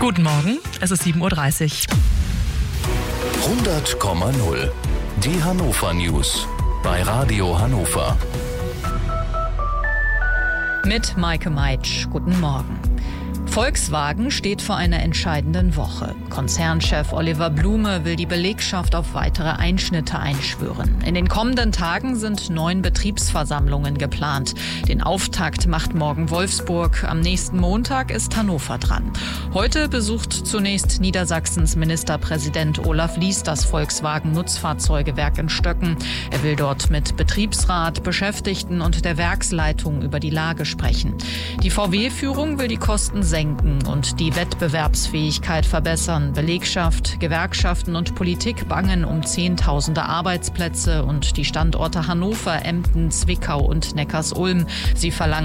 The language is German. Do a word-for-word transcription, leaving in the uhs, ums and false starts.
Guten Morgen, es ist sieben Uhr dreißig. hundert Komma null. Die Hannover News bei Radio Hannover. Mit Maike Meitsch. Guten Morgen. Volkswagen steht vor einer entscheidenden Woche. Konzernchef Oliver Blume will die Belegschaft auf weitere Einschnitte einschwören. In den kommenden Tagen sind neun Betriebsversammlungen geplant. Den Auftakt macht morgen Wolfsburg. Am nächsten Montag ist Hannover dran. Heute besucht zunächst Niedersachsens Ministerpräsident Olaf Lies das Volkswagen-Nutzfahrzeugewerk in Stöcken. Er will dort mit Betriebsrat, Beschäftigten und der Werksleitung über die Lage sprechen. Die V W-Führung will die Kosten senken und die Wettbewerbsfähigkeit verbessern. Belegschaft, Gewerkschaften und Politik bangen um Zehntausende Arbeitsplätze und die Standorte Hannover, Emden, Zwickau und Neckarsulm. Sie verlangen